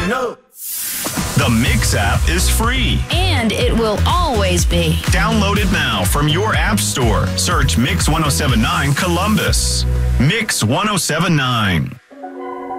know. The Mix app is free. And it will always be. Download it now from your app store. Search Mix 1079 Columbus. Mix 1079.